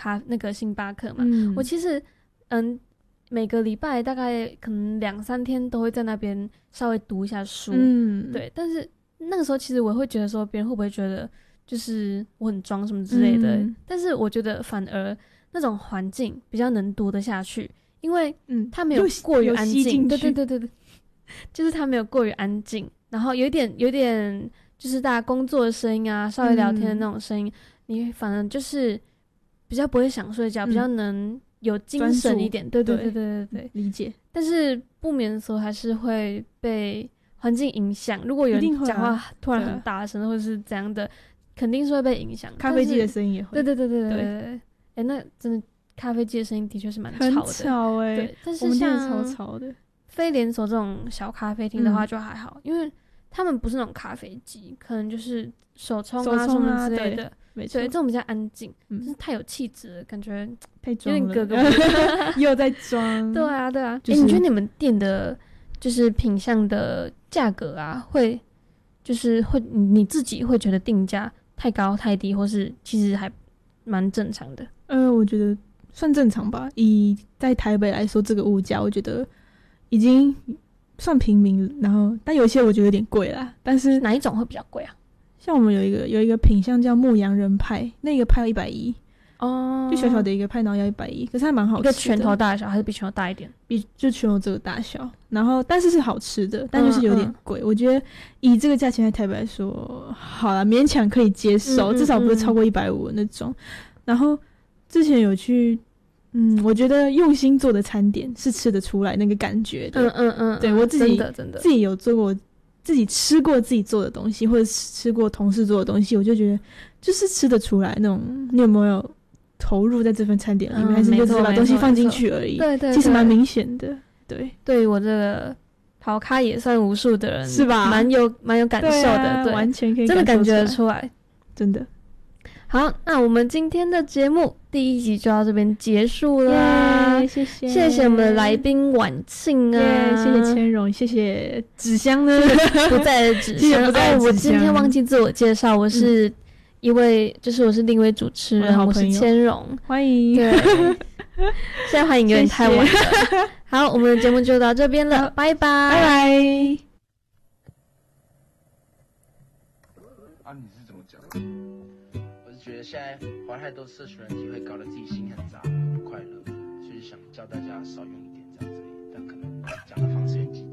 那个星巴克嘛，我其实每个礼拜大概可能2-3天都会在那边稍微读一下书，对，但是那个时候其实我会觉得说别人会不会觉得就是我很装什么之类的，但是我觉得反而那种环境比较能读得下去，因为它没有过于安静，对，就是它没有过于安静，然后有点就是大家工作的声音啊，稍微聊天的那种声音，你反而就是比较不会想睡觉，比较能有精神一点，对， 理解。 但是不免俗还是会被环境影响，如果有人讲话突然很大声或者是怎样的，肯定是会被影响。 咖啡机的声音也会， 对，那真的咖啡机的声音的确是蛮吵的， 很吵对，但是像超吵的非连锁这种小咖啡厅的话就还好，因为他们不是那种咖啡机，可能就是手冲啊什么之类的， 对， 这种比较安静，就是太有气质了，感觉太装了， 有点格格不入， 又在装。 对啊，你觉得你们店的就是品项的价格啊，就是你自己会觉得定价太高太低，或是其实还蛮正常的？ 我觉得算正常吧。以在台北来说，这个物价我觉得已经算平民，然后但有些我觉得有点贵啦。但是哪一种会比较贵啊？ 像我们有一个品项叫牧羊人派，那个派要110哦，就小小的一个派，然后要110，可是还蛮好吃的。 一个拳头大小还是比拳头大一点？ 就拳头这个大小，然后但是好吃的，但就是有点贵。我觉得以这个价钱在台北来说，好啦，勉强可以接受，至少不是超过150的那种。然后之前有去，我觉得用心做的餐点是吃得出来那个感觉的。对，我自己自己有做过，自己吃过自己做的东西，或者吃过同事做的东西，我就觉得就是吃得出来那种。你有没有投入在这份餐点里面，还是就只是把东西放进去而已？对，其实蛮明显的。对， 我这个跑咖也算无数的人， 是吧？ 蛮有感受的，对， 完全可以真的感觉得出来， 真的。 好，那我们今天的节目第1集就到这边结束了，谢谢我们的来宾婉庆啊， 谢谢千荣，谢谢纸箱呢， 不在的纸箱。我今天忘记自我介绍，我是我是另一位主持人，我是千荣， 欢迎。 对，现在欢迎有点太晚了。好，我们的节目就到这边了，拜拜。 你是怎么讲？我是觉得现在花太多社群软体会搞得自己心很杂，不快乐，所以想教大家少用一点这样子，但可能讲的方式有点激进。